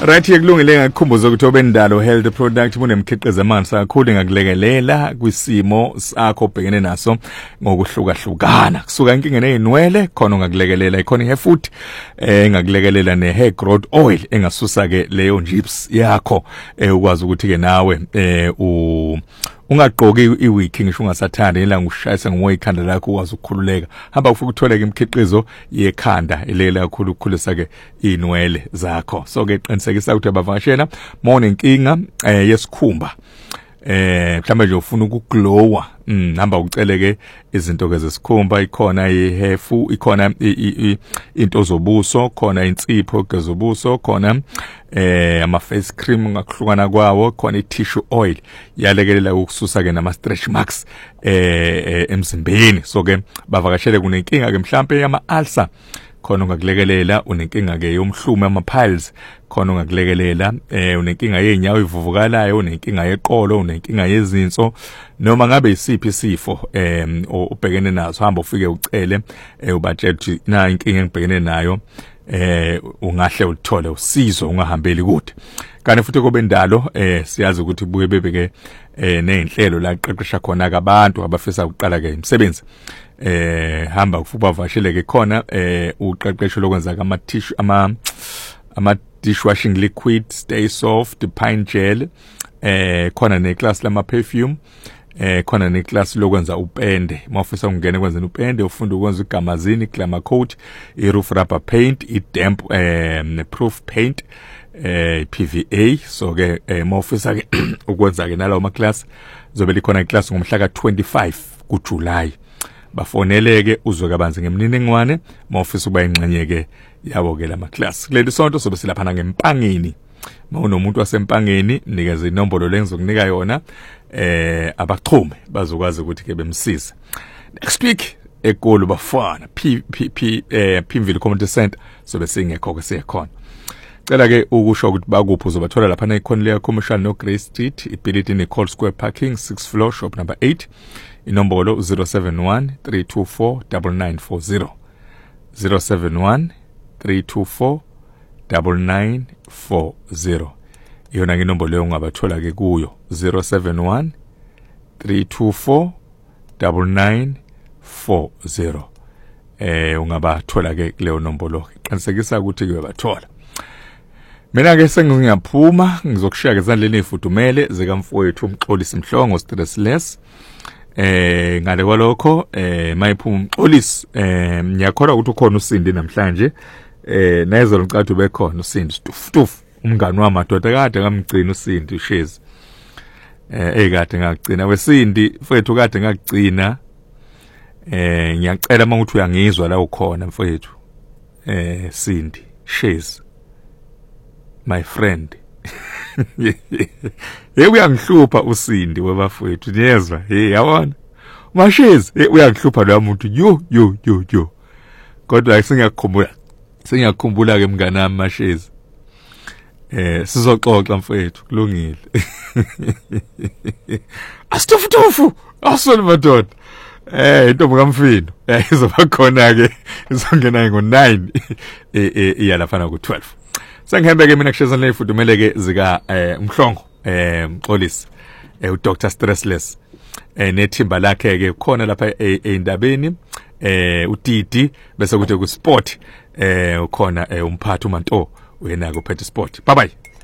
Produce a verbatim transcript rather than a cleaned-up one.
Right yekulungile ngakukhumbuza ukuthi obendalo health product bunemkhiqizo amanzi kakhulu ngakulekelela kwisimo sakho obhekene naso ngokuhlukahlukana kusuka inkingeni ezinwele khona ngakulekelela ikhona ihair food eh ngakulekelela ne hair growth oil engasusa ke leyo njips yakho eh ukwazi ukuthi ke nawe eh u ungaqoki iwiki ngisho ungasathanda ilanga ushayisa ngomoya ikhanda lakho ukwazi ukukhululeka hamba ufika uthola ke imkhiqizo yekhanda ilela kakhulu ukukhulisa ke inwele zakho so ke qinisekisa ukuthi abavakashela mone inkinga eh yesikhumba eh mhlawumbe nje ufuna ukuglowa mm hamba ucele ke izinto ke zesikhumba ikhona ihefu ikhona into zobuso khona insipho kezobuso khona eh ama face cream ngakuhlukana kwawo khona i-tissue oil yalekelela ukususa ke nama stretch marks eh emzimbeni so ke bavakashele kunenkinga ke mhlambe yama ulcer khona ungakulekelela unenkinga ke yomhlume ama piles khona ungakulekelela eh unenkinga yenyawo ivuvukalayo unenkinga yeqolo unenkinga yezinso noma ngabe isiphi isifo eh ubhekene naso hamba ufike ucele ubatshela ukuthi na inkinga engibhekene nayo eh ungahle uthole usizo ungahambeli kude kanti futhi kobendalo eh siyazi ukuthi buye bebeke eh nezinhlelo la qeqesha khona abantu abafisa ukuqala ke imisebenzi eh hamba kufuba vashele ke khona eh uqeqesho lokwenza ama tissue ama ama dishwashing liquid stay soft pine gel eh khona ne class lama perfume eh khona ne class lokwenza upende mawufisa ukungena kwenza upende ufunda ukwenza igamazini glamour coat i roof rubber paint i damp eh proof paint eh P V A so ke eh, mawufisa ke ukwenza ke nalawo ma class zobe likhona iclass ngomhla ka twenty-five kuJuly bafoneleke uzwe kabanzi ngemniningwane mawufisa uba ingxenye ke yabo ke lama class kuleli sonto sobe silaphana ngempangeni mawunomuntu wasempangeni nikeze inombolo lengizokunika yona eh abachume bazokwazi ukuthi ke bemsize next week eGoli bafana P P eh Pimville Community Center sobe singekho ke siyakhona cela ke ukusho ukuthi bakuphi uzobathola lapha na ikhona leya commercial no Grey Street ibility ne Cold Square parking sixth floor shop number eight inombolo zero seven one three two four nine nine four zero zero seven one three two four nine nine four zero iyona inombolo leyo ungabathola ke kuyo zero seven one three two four nine nine four zero eh ungabathola ke leyo nombolo qinisekisa ukuthi uyabathola mina ke sengiyaphuma ngizokushaya ezandleni ezifudumele zikamfowethu umxolisi Mhlongo stressless eh ngale kwalokho eh mayiphuma umxolisi eh ngiyakholwa ukuthi ukhona usindi namhlanje eh nayizolo ngicathu bekhona usindi stuf stuf umngani wami madoda kade ngamgcina usindi ushezi eh ekade ngagcina wesindi mfowethu kade ngagcina eh ngiyacela manguthi uyangizwa la ukhona mfowethu eh sindi shezi my friend hey uyangihlupha usindi webafowethu niyezwa hey yabona mashezi hey uyangihlupha lo muntu yo yo yo yo kodwa singakukhumbula singakukhumbula ke mngana nami mashezi eh sizoxoxa mfowethu kulungile asitufutufu asona madoda eh intombi kamfino eh izoba khona ke izongena ngo nine eh iyalafana ku twelve Sengihembe ke mina kusheza le ifudumele ke zika eh Mhlongo eh Mxolisi eh u Doctor Stressless eh nethimba lakhe ke khona lapha eindabeni eh uDidi bese kuthi ku sport eh ukhona umphathi uManto wena ku Pet Sport bye bye.